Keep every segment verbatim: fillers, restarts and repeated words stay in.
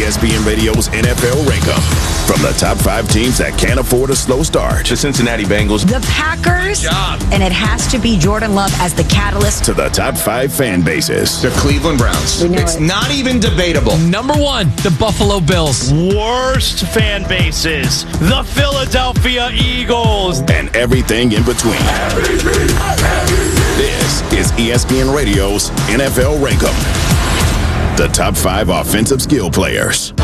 E S P N Radio's N F L Rankum. From the top five teams that can't afford a slow start. The Cincinnati Bengals. The Packers. Good job. And it has to be Jordan Love as the catalyst. To the top five fan bases. The Cleveland Browns. We know It's it. not even debatable. Number one, the Buffalo Bills. Worst fan bases. The Philadelphia Eagles. And everything in between. This is E S P N Radio's N F L Rankum. The top five offensive skill players.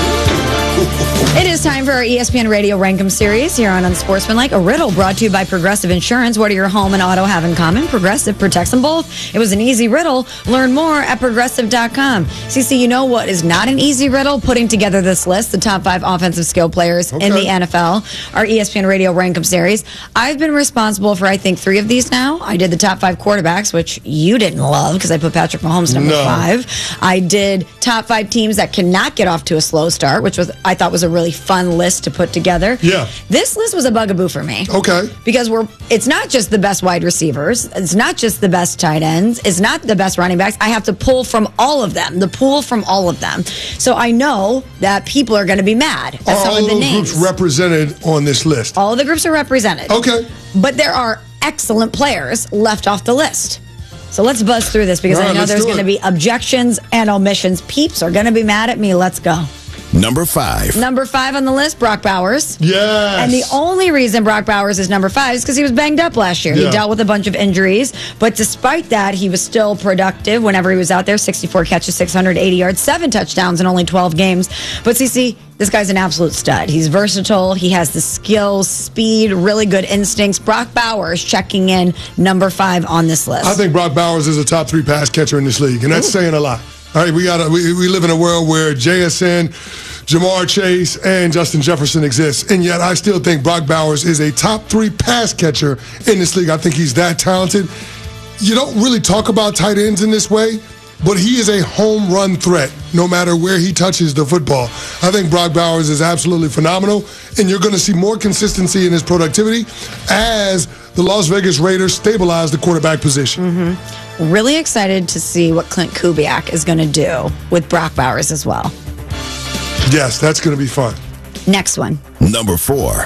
It is time for our E S P N Radio Rankum series here on Unsportsmanlike. A riddle brought to you by Progressive Insurance. What do your home and auto have in common? Progressive protects them both. It was an easy riddle. Learn more at progressive dot com. C C, you know what is not an easy riddle? Putting together this list, the top five offensive skill players Okay. in the N F L, our E S P N Radio Rankum series. I've been responsible for, I think, three of these now. I did the top five quarterbacks, which you didn't love because I put Patrick Mahomes number No. five. I did top five teams that cannot get off to a slow start, which was I thought was a really fun list to put together. Yeah. This list was a bugaboo for me. Okay. Because we're it's not just the best wide receivers, it's not just the best tight ends, it's not the best running backs. I have to pull from all of them, the pool from all of them. So I know that people are going to be mad at Are some all of the those names. groups represented on this list? all of the groups are represented. Okay. But there are excellent players left off the list. So let's buzz through this because All right, I know let's there's do going to it. be objections and omissions. Peeps are going to be mad at me. Let's go. Number five. Number five on the list, Brock Bowers. Yes. And the only reason Brock Bowers is number five is because he was banged up last year. Yeah. He dealt with a bunch of injuries. But despite that, he was still productive whenever he was out there. sixty-four catches, six hundred eighty yards, seven touchdowns in only twelve games. But C C, this guy's an absolute stud. He's versatile. He has the skills, speed, really good instincts. Brock Bowers checking in number five on this list. I think Brock Bowers is a top three pass catcher in this league, and that's Ooh. saying a lot. All right, we got we, we live in a world where J S N, Jamar Chase, and Justin Jefferson exist, and yet I still think Brock Bowers is a top three pass catcher in this league. I think he's that talented. You don't really talk about tight ends in this way, but he is a home run threat no matter where he touches the football. I think Brock Bowers is absolutely phenomenal, and you're going to see more consistency in his productivity as the Las Vegas Raiders stabilize the quarterback position. Mm-hmm. Really excited to see what Clint Kubiak is going to do with Brock Bowers as well. Yes, that's going to be fun. Next one. Number four.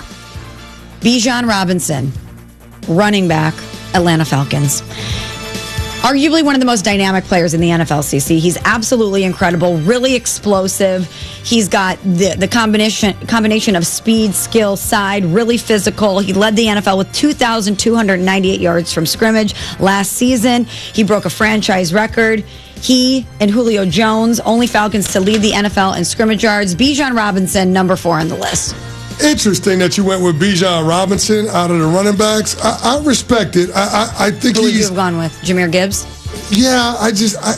Bijan Robinson, running back, Atlanta Falcons. Arguably one of the most dynamic players in the N F L, C C. He's absolutely incredible, really explosive. He's got the, the combination combination of speed, skill, side, really physical. He led the N F L with two thousand two hundred ninety-eight yards from scrimmage last season. He broke a franchise record. He and Julio Jones, only Falcons to lead the N F L in scrimmage yards. Bijan Robinson, number four on the list. Interesting that you went with Bijan Robinson out of the running backs. I, I respect it. I, I, I think Who would you he's. have gone with? Jahmyr Gibbs? Yeah, I just I,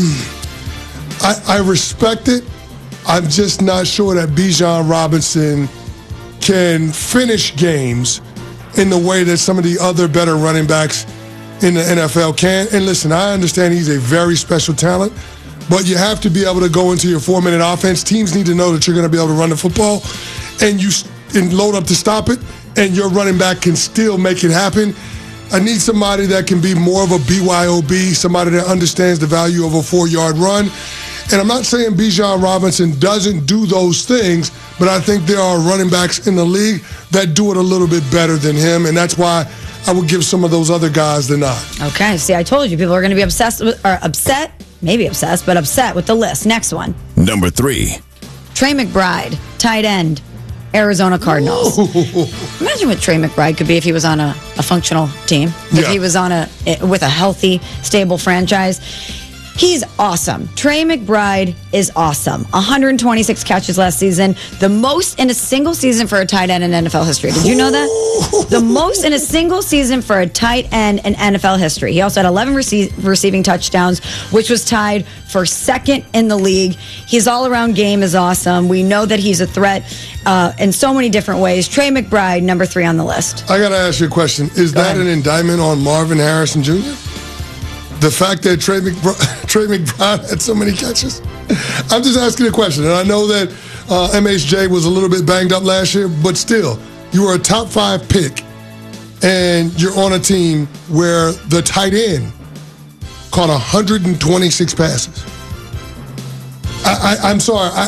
I I respect it. I'm just not sure that Bijan Robinson can finish games in the way that some of the other better running backs in the N F L can. And listen, I understand he's a very special talent, but you have to be able to go into your four-minute offense. Teams need to know that you're going to be able to run the football, and you and load up to stop it, and your running back can still make it happen. I need somebody that can be more of a B Y O B, somebody that understands the value of a four-yard run. And I'm not saying Bijan Robinson doesn't do those things, but I think there are running backs in the league that do it a little bit better than him, and that's why I would give some of those other guys the nod. Okay, see, I told you people are going to be obsessed with, or upset, maybe obsessed, but upset with the list. Next one. Number three. Trey McBride, tight end, Arizona Cardinals. Imagine what Trey McBride could be if he was on a, a functional team, if Yeah. he was on a with a healthy, stable franchise. He's awesome. Trey McBride is awesome. one hundred twenty-six catches last season, the most in a single season for a tight end in N F L history. Did you know that? The most in a single season for a tight end in N F L history. He also had eleven rece- receiving touchdowns, which was tied for second in the league. His all-around game is awesome. We know that he's a threat uh, in so many different ways. Trey McBride, number three on the list. I got to ask you a question. Is Go that ahead. an indictment on Marvin Harrison Junior? The fact that Trey, McBri- Trey McBride had so many catches? I'm just asking a question. And I know that uh, M H J was a little bit banged up last year, but still, you were a top five pick, and you're on a team where the tight end caught one hundred twenty-six passes. I, I, I'm sorry. I,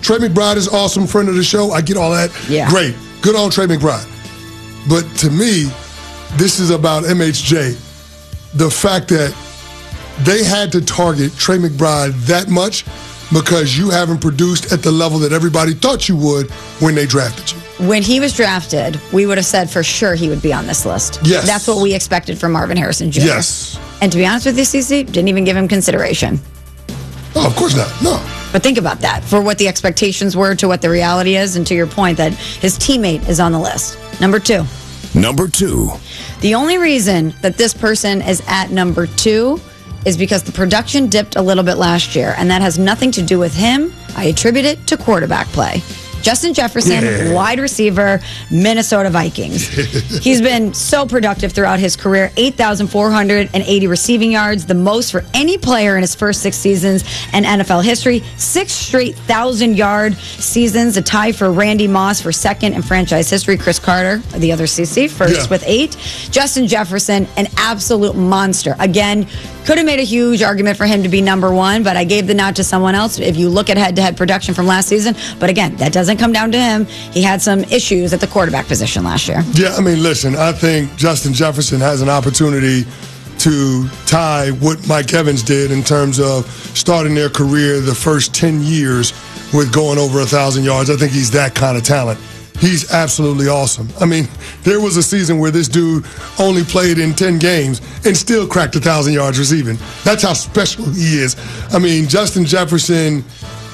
Trey McBride is awesome, friend of the show. I get all that. Yeah. Great. Good on Trey McBride. But to me, this is about M H J. The fact that they had to target Trey McBride that much because you haven't produced at the level that everybody thought you would when they drafted you. When he was drafted, we would have said for sure he would be on this list. Yes. That's what we expected from Marvin Harrison Junior Yes. And to be honest with you, Cece, didn't even give him consideration. Oh, of course not. No. But think about that, for what the expectations were to what the reality is, and to your point that his teammate is on the list. Number two. Number two. The only reason that this person is at number two is because the production dipped a little bit last year, and that has nothing to do with him. I attribute it to quarterback play. Justin Jefferson, Yeah. wide receiver, Minnesota Vikings. He's been so productive throughout his career. eight thousand four hundred eighty receiving yards, the most for any player in his first six seasons in N F L history. Six straight thousand-yard seasons, a tie for Randy Moss for second in franchise history. Chris Carter, the other C C, first Yeah. with eight. Justin Jefferson, an absolute monster. Again, could have made a huge argument for him to be number one, but I gave the nod to someone else if you look at head-to-head production from last season. But again, that doesn't come down to him. He had some issues at the quarterback position last year. Yeah, I mean, listen, I think Justin Jefferson has an opportunity to tie what Mike Evans did in terms of starting their career the first ten years with going over one thousand yards. I think he's that kind of talent. He's absolutely awesome. I mean, there was a season where this dude only played in ten games and still cracked one thousand yards receiving. That's how special he is. I mean, Justin Jefferson,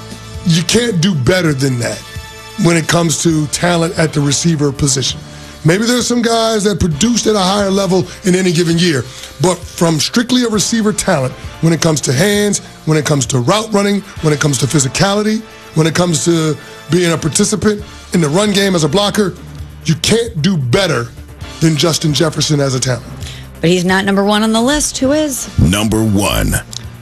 you can't do better than that when it comes to talent at the receiver position. Maybe there's some guys that produced at a higher level in any given year, but from strictly a receiver talent, when it comes to hands, when it comes to route running, when it comes to physicality, when it comes to being a participant in the run game as a blocker, you can't do better than Justin Jefferson as a talent. But he's not number one on the list. Who is? Number one.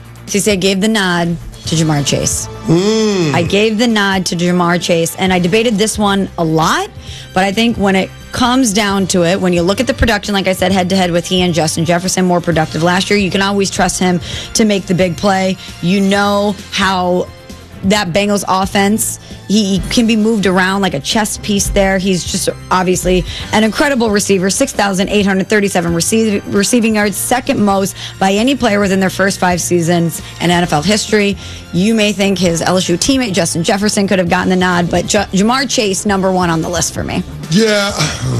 C C gave the nod to Jamar Chase. Mm. I gave the nod to Jamar Chase, and I debated this one a lot, but I think when it comes down to it, when you look at the production, like I said, head-to-head with he and Justin Jefferson, more productive last year, you can always trust him to make the big play. You know how that Bengals offense, he can be moved around like a chess piece there. He's just obviously an incredible receiver. six thousand eight hundred thirty-seven receive, receiving yards, second most by any player within their first five seasons in N F L history. You may think his L S U teammate, Justin Jefferson, could have gotten the nod, but J- Jamar Chase, number one on the list for me. Yeah,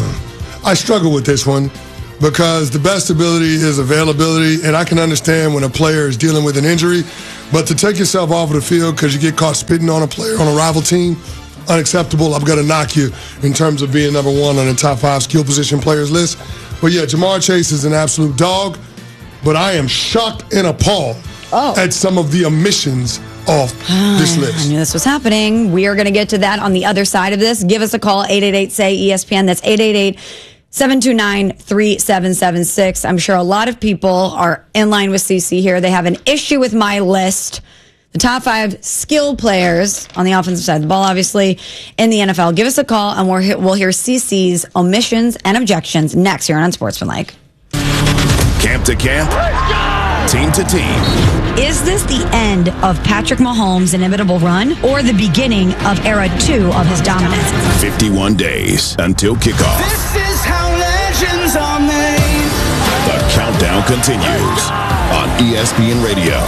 I struggle with this one because the best ability is availability, and I can understand when a player is dealing with an injury, but to take yourself off of the field because you get caught spitting on a player on a rival team, unacceptable. I'm going to knock you in terms of being number one on the top five skill position players list. But yeah, Jamar Chase is an absolute dog, but I am shocked and appalled Oh. at some of the omissions off this I list. knew this was happening. We are going to get to that on the other side of this. Give us a call, eight eight eight, S A Y, E S P N. That's eight eight eight, seven two nine, three seven seven six. I'm sure a lot of people are in line with C C here. They have an issue with my list. The top five skill players on the offensive side of the ball, obviously, in the N F L. Give us a call, and we'll hear, we'll hear C C's omissions and objections next here on Unsportsmanlike. Camp to camp. Team to team. Is this the end of Patrick Mahomes' inimitable run or the beginning of era two of his dominance? fifty-one days until kickoff. This is how legends are made. The countdown continues on E S P N Radio.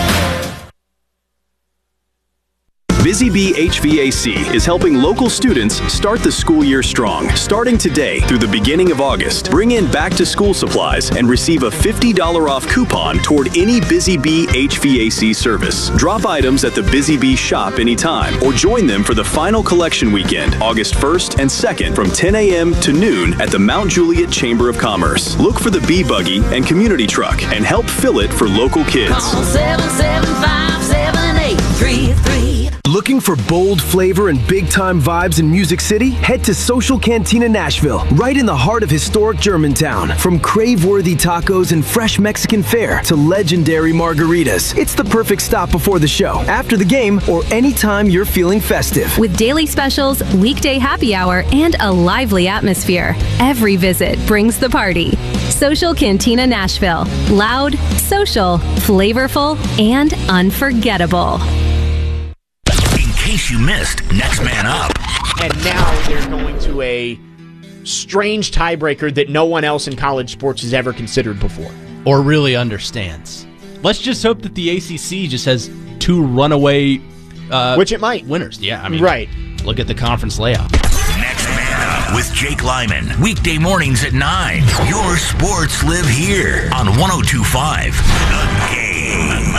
Busy Bee H V A C is helping local students start the school year strong. Starting today through the beginning of August, bring in back-to-school supplies and receive a fifty dollars off coupon toward any Busy Bee H V A C service. Drop items at the Busy Bee shop anytime or join them for the final collection weekend, August first and second from ten a.m. to noon at the Mount Juliet Chamber of Commerce. Look for the Bee Buggy and community truck and help fill it for local kids. Call seven seven five, seven eight three three. Looking for bold flavor and big-time vibes in Music City? Head to Social Cantina Nashville, right in the heart of historic Germantown. From crave-worthy tacos and fresh Mexican fare to legendary margaritas, it's the perfect stop before the show, after the game, or anytime you're feeling festive. With daily specials, weekday happy hour, and a lively atmosphere, every visit brings the party. Social Cantina Nashville. Loud, social, flavorful, and unforgettable. In case case you missed Next Man Up. And now they're going to a strange tiebreaker that no one else in college sports has ever considered before. Or really understands. Let's just hope that the A C C just has two runaway uh, Which it might. winners. Yeah, I mean, right. Look at the conference layout. Next Man Up with Jake Lyman. Weekday mornings at nine. Your sports live here on one oh two point five The Game.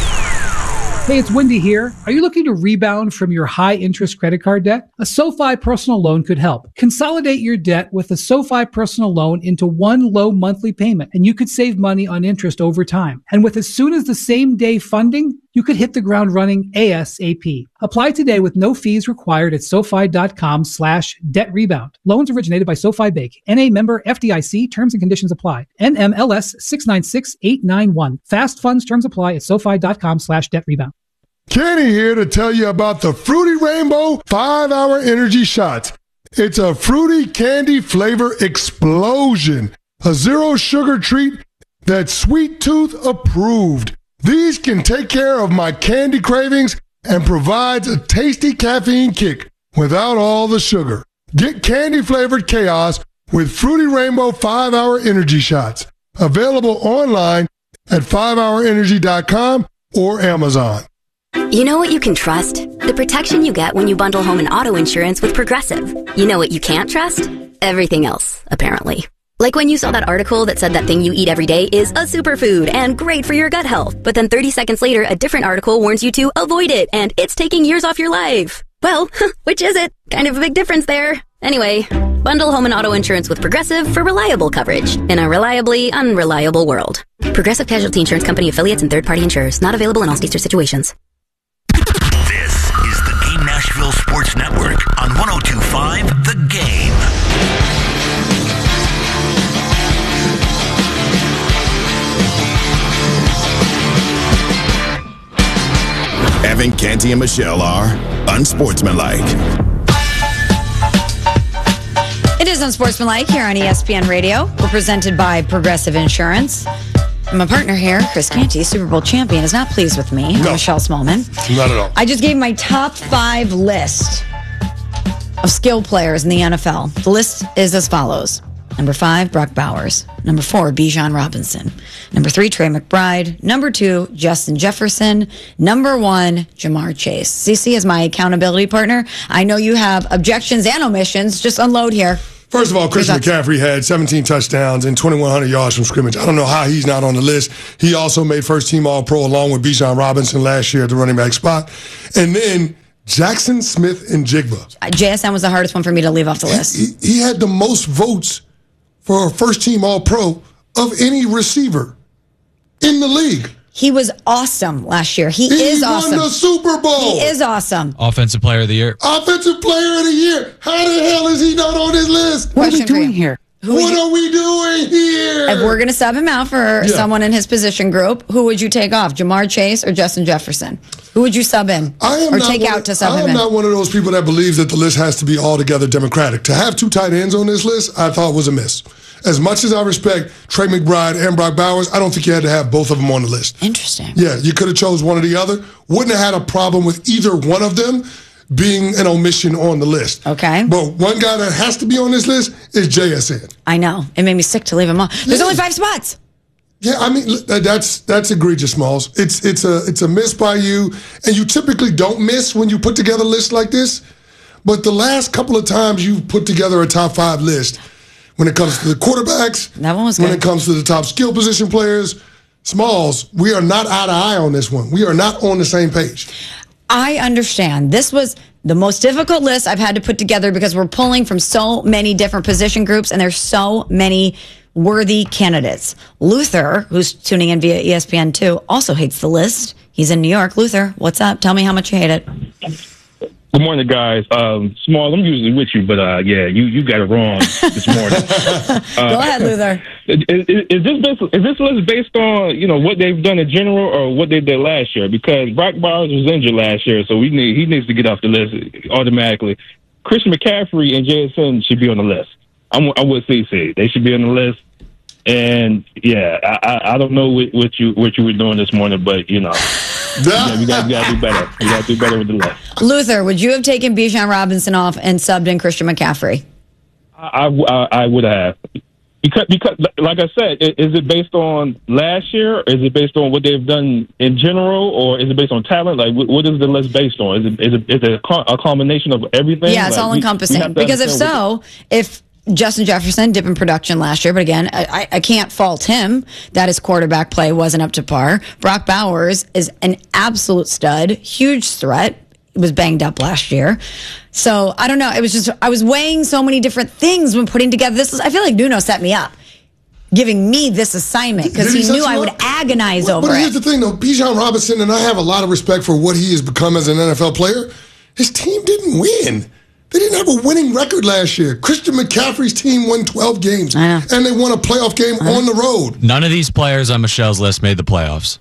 Hey, it's Wendy here. Are you looking to rebound from your high-interest credit card debt? A SoFi personal loan could help. Consolidate your debt with a SoFi personal loan into one low monthly payment, and you could save money on interest over time. And with as soon as the same day funding, you could hit the ground running ASAP. Apply today with no fees required at SoFi.com slash debt rebound. Loans originated by SoFi Bank. N A member F D I C. Terms and conditions apply. N M L S six nine six eight nine one. Fast funds terms apply at SoFi.com slash debt rebound. Kenny here to tell you about the Fruity Rainbow five hour Energy Shots. It's a fruity candy flavor explosion. A zero sugar treat that's Sweet Tooth approved. These can take care of my candy cravings and provides a tasty caffeine kick without all the sugar. Get candy-flavored chaos with Fruity Rainbow five hour Energy Shots. Available online at five hour energy dot com or Amazon. You know what you can trust? The protection you get when you bundle home and auto insurance with Progressive. You know what you can't trust? Everything else, apparently. Like when you saw that article that said that thing you eat every day is a superfood and great for your gut health. But then thirty seconds later, a different article warns you to avoid it and it's taking years off your life. Well, which is it? Kind of a big difference there. Anyway, bundle home and auto insurance with Progressive for reliable coverage in a reliably unreliable world. Progressive Casualty Insurance Company affiliates and third-party insurers. Not available in all states or situations. This is the Game Nashville Sports Network on one oh two point five The Game. Evan, Canty, and Michelle are unsportsmanlike. It is Unsportsmanlike here on E S P N Radio. We're presented by Progressive Insurance. My partner here, Chris Canty, Super Bowl champion, is not pleased with me. No. Michelle Smallman. Not at all. I just gave my top five list of skill players in the N F L. The list is as follows. Number five, Brock Bowers. Number four, Bijan Robinson. Number three, Trey McBride. Number two, Justin Jefferson. Number one, Jamar Chase. C C is my accountability partner. I know you have objections and omissions. Just unload here. First of all, Christian McCaffrey had seventeen touchdowns and twenty-one hundred yards from scrimmage. I don't know how he's not on the list. He also made first-team All-Pro along with Bijan Robinson last year at the running back spot. And then Jackson Smith-Njigba. J S N was the hardest one for me to leave off the list. He, he had the most votes for a first-team All-Pro of any receiver in the league. He was awesome last year. He, he is awesome. He won the Super Bowl. He is awesome. Offensive Player of the Year. Offensive Player of the Year. How the hell is he not on this list? What are we doing here? Who what you, are we doing here? If we're going to sub him out for yeah. someone in his position group, who would you take off? Jamar Chase or Justin Jefferson? Who would you sub in I am or take out of, to sub I him in? I'm not one of those people that believes that the list has to be altogether democratic. To have two tight ends on this list, I thought was a miss. As much as I respect Trey McBride and Brock Bowers, I don't think you had to have both of them on the list. Interesting. Yeah, you could have chose one or the other. Wouldn't have had a problem with either one of them being an omission on the list. Okay. But one guy that has to be on this list is J S N. I know. It made me sick to leave him off. There's yeah. only five spots. Yeah, I mean that's that's egregious, Smalls. It's it's a it's a miss by you, and you typically don't miss when you put together lists like this. But the last couple of times you've put together a top five list, when it comes to the quarterbacks, that one was when good. it comes to the top skill position players, Smalls, we are not eye to eye on this one. We are not on the same page. I understand. This was the most difficult list I've had to put together because we're pulling from so many different position groups and there's so many worthy candidates. Luther, who's tuning in via E S P N two, also hates the list. He's in New York. Luther, what's up? Tell me how much you hate it. Good morning, guys. Um, Small, I'm usually with you, but uh, yeah, you, you got it wrong this morning. uh, Go ahead, Luther. Is, is, is this based, is this list based on you know what they've done in general or what they did last year? Because Brock Bowers was injured last year, so we need he needs to get off the list automatically. Christian McCaffrey and J S N should be on the list. I'm, I'm with C C. They should be on the list. And yeah, I, I, I don't know what, what you what you were doing this morning, but you know, yeah, we got to do better. We got to do better with the left. Luther, would you have taken Bijan Robinson off and subbed in Christian McCaffrey? I, I, I would have. Because, because, like I said, is it based on last year? Or is it based on what they've done in general, or is it based on talent? Like, what is the list based on? Is it is it, is it a combination of everything? Yeah, it's like, all encompassing. Because if so, if Justin Jefferson dipped in production last year, but again, I, I can't fault him that his quarterback play wasn't up to par. Brock Bowers is an absolute stud, huge threat. Was banged up last year. So I don't know. It was just, I was weighing so many different things when putting together this. I feel like Nuno set me up, giving me this assignment because he, he knew I would agonize but, over but it. But here's the thing, though. Bijan Robinson, and I have a lot of respect for what he has become as an N F L player. His team didn't win. They didn't have a winning record last year. Christian McCaffrey's team won twelve games, and they won a playoff game on the road. None of these players on Michelle's list made the playoffs.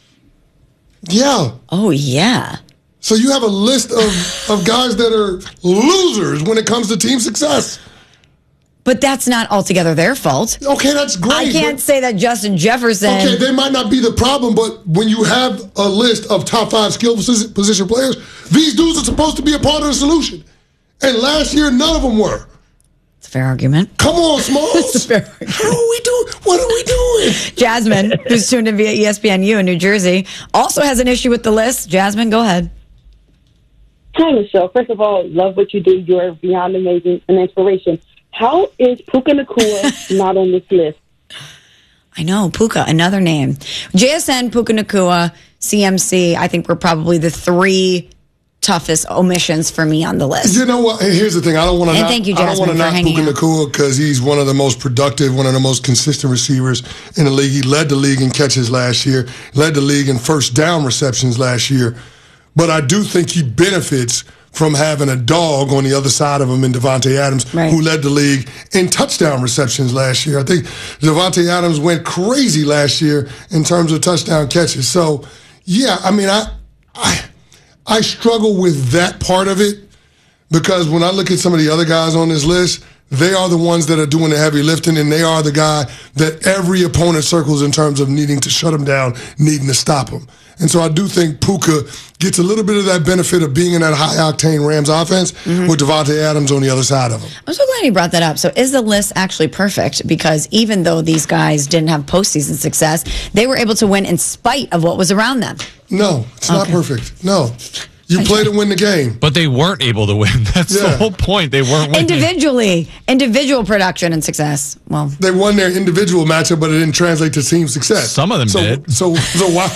Yeah. Oh, yeah. So you have a list of, of guys that are losers when it comes to team success. But that's not altogether their fault. Okay, that's great. I can't say that Justin Jefferson... Okay, they might not be the problem, but when you have a list of top five skill position players, these dudes are supposed to be a part of the solution. And last year, none of them were. It's a fair argument. Come on, Smalls. It's a fair argument. How are we doing? What are we doing? Jasmine, who's tuned in via E S P N U in New Jersey, also has an issue with the list. Jasmine, go ahead. Hi, Michelle. First of all, love what you do. You're beyond amazing and inspiration. How is Puka Nacua not on this list? I know, Puka, another name. J S N, Puka Nacua, C M C, I think were probably the three toughest omissions for me on the list. You know what? Here's the thing. I don't want to. And thank you, Jasmine, I don't want to for knock hanging Puka out. Nacua because he's one of the most productive, one of the most consistent receivers in the league. He led the league in catches last year, led the league in first down receptions last year. But I do think he benefits from having a dog on the other side of him in Devontae Adams, right, who led the league in touchdown receptions last year. I think Devontae Adams went crazy last year in terms of touchdown catches. So, yeah, I mean, I, I, I struggle with that part of it because when I look at some of the other guys on this list, they are the ones that are doing the heavy lifting, and they are the guy that every opponent circles in terms of needing to shut him down, needing to stop him. And so I do think Puka gets a little bit of that benefit of being in that high-octane Rams offense mm-hmm. with Devontae Adams on the other side of him. I'm so glad you brought that up. So is the list actually perfect? Because even though these guys didn't have postseason success, they were able to win in spite of what was around them. No, it's okay. not perfect. No. You play to win the game. But they weren't able to win. That's Yeah. the whole point. They weren't winning. Individually, individual production and success. Well, They won their individual matchup, but it didn't translate to team success. Some of them so, did. So, so why?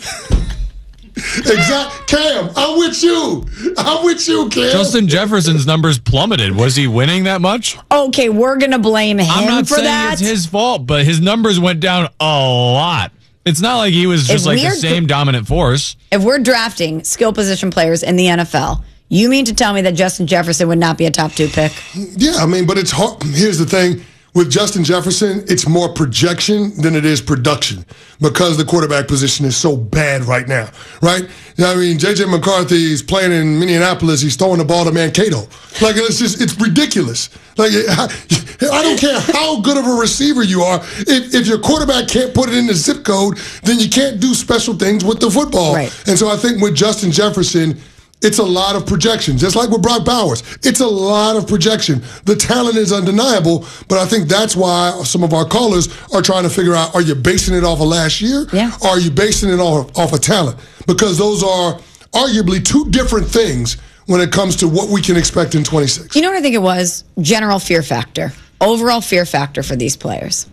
Exact, Cam. I'm with you. I'm with you, Cam. Justin Jefferson's numbers plummeted. Was he winning that much? okay, we're going to blame him I'm not for saying that. it's his fault, but his numbers went down a lot. It's not like he was just If like the we're- same dominant force. If we're drafting skill position players in the N F L, you mean to tell me that Justin Jefferson would not be a top two pick? Yeah, I mean, but it's hard. Here's the thing. With Justin Jefferson, it's more projection than it is production because the quarterback position is so bad right now, right? I mean, J J McCarthy is playing in Minneapolis. He's throwing the ball to Mankato. Like, it's just, it's ridiculous. Like, I don't care how good of a receiver you are. If, if your quarterback can't put it in the zip code, then you can't do special things with the football. Right. And so I think with Justin Jefferson, it's a lot of projection, just like with Brock Bowers. It's a lot of projection. The talent is undeniable, but I think that's why some of our callers are trying to figure out, are you basing it off of last year? Yeah. Or are you basing it off, off of talent? Because those are arguably two different things when it comes to what we can expect in twenty-six. You know what I think it was? General fear factor. Overall fear factor for these players.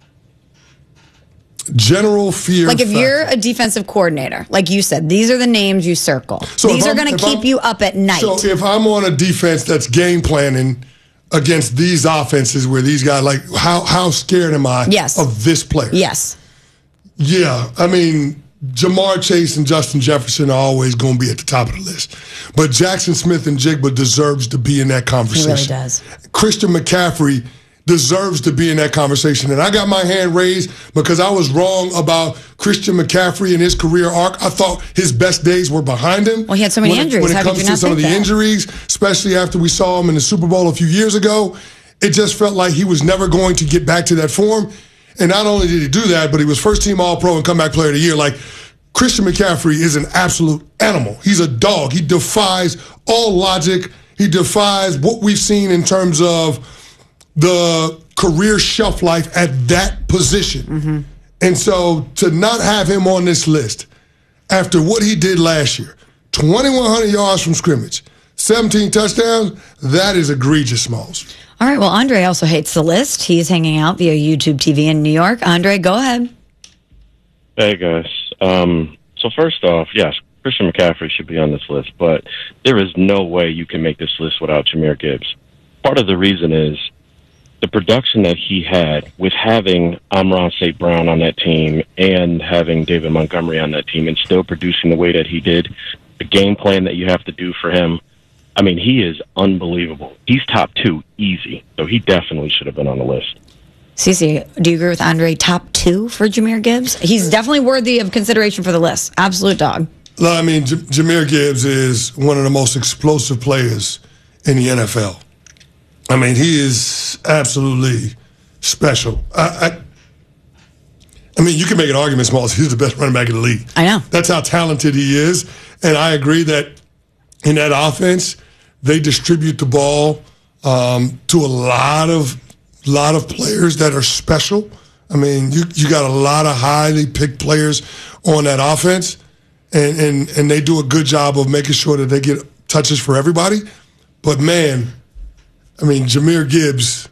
General fear Like if factor. you're a defensive coordinator, like you said, these are the names you circle. So these if are I'm- going to if keep I'm- you up at night. So if I'm on a defense that's game planning against these offenses where these guys, like, how how scared am I Yes. of this player? Yes. Yeah, I mean, Jamar Chase and Justin Jefferson are always going to be at the top of the list. But Jackson Smith and Jigba deserves to be in that He conversation. really does. Christian McCaffrey deserves to be in that conversation. And I got my hand raised because I was wrong about Christian McCaffrey and his career arc. I thought his best days were behind him. Well, he had so many when injuries. It, when How it could comes you to not some of the think that? injuries, especially after we saw him in the Super Bowl a few years ago, it just felt like he was never going to get back to that form. And not only did he do that, but he was first team All-Pro and comeback player of the year. Like, Christian McCaffrey is an absolute animal. He's a dog. He defies all logic. He defies what we've seen in terms of the career shelf life at that position. Mm-hmm. And so to not have him on this list after what he did last year, twenty-one hundred yards from scrimmage, seventeen touchdowns, that is egregious, Smalls. All right, well, Andre also hates the list. He's hanging out via YouTube T V in New York. Andre, go ahead. Hey, guys. Um, so first off, yes, Christian McCaffrey should be on this list, but there is no way you can make this list without Jahmyr Gibbs. Part of the reason is the production that he had with having Amon-Ra Saint Brown on that team and having David Montgomery on that team and still producing the way that he did, the game plan that you have to do for him, I mean, he is unbelievable. He's top two, easy. So he definitely should have been on the list. Cece, do you agree with Andre? Top two for Jahmyr Gibbs? He's definitely worthy of consideration for the list. Absolute dog. I mean, J- Jahmyr Gibbs is one of the most explosive players in the N F L. I mean, he is absolutely special. I, I, I mean, you can make an argument, Smalls, he's the best running back in the league. I know. That's how talented he is. And I agree that in that offense, they distribute the ball um, to a lot of lot of players that are special. I mean, you you got a lot of highly picked players on that offense, and, and, and they do a good job of making sure that they get touches for everybody. But, man, I mean, Jahmyr Gibbs,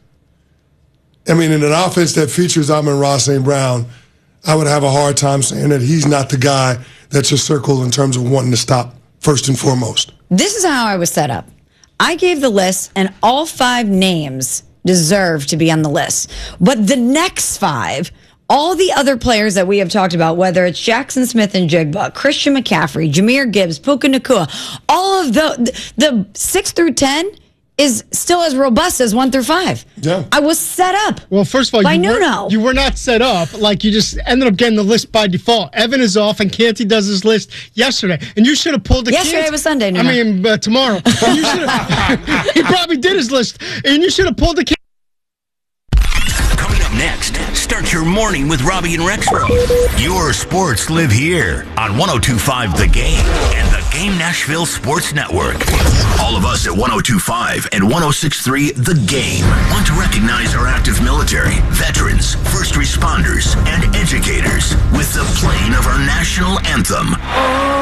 I mean, in an offense that features Amon-Ra Saint Brown, I would have a hard time saying that he's not the guy that's your circle in terms of wanting to stop first and foremost. This is how I was set up. I gave the list, and all five names deserve to be on the list. But the next five, all the other players that we have talked about, whether it's Jackson Smith and Jigba, Christian McCaffrey, Jahmyr Gibbs, Puka Nacua, all of the, the six through ten is still as robust as one through five. Yeah. I was set up. Well, first of all, by you, Nuno. were, you were not set up. Like, you just ended up getting the list by default. Evan is off, and Canty does his list yesterday. And you should have pulled the Yesterday Canty. was Sunday, Nuno. I mean, uh, tomorrow. And you should have, he probably did his list. And you should have pulled the Canty. Coming up next, start your morning with Robbie and Rexro. Your sports live here on one oh two point five The Game and the Game Nashville Sports Network. All of us at one oh two point five and one oh six point three The Game want to recognize our active military, veterans, first responders, and educators with the playing of our national anthem.